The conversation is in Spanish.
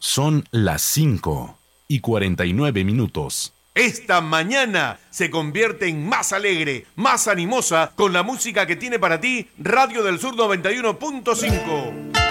Son las 5:49. Esta mañana se convierte en más alegre, más animosa con la música que tiene para ti Radio del Sur 91.5.